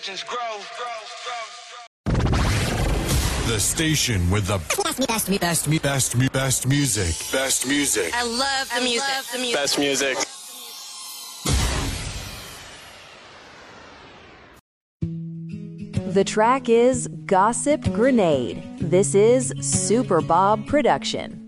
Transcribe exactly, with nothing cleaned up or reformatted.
legends grow. The station with the best, best, best, best, best music. Best music. I love the I music. love the music. Best music. The track is Gossip Grenade. This is Super Bob Production.